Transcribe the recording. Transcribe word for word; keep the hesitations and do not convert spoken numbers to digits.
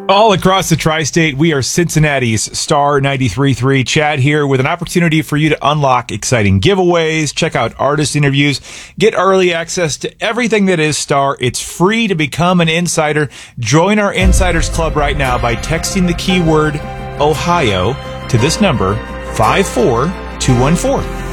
All across the tri-state, we are Cincinnati's Star ninety-three point three. Chad here with an opportunity for you to unlock exciting giveaways, check out artist interviews, get early access to everything that is Star. It's free to become an insider. Join our Insiders Club right now by texting the keyword Ohio to this number, five four two one four.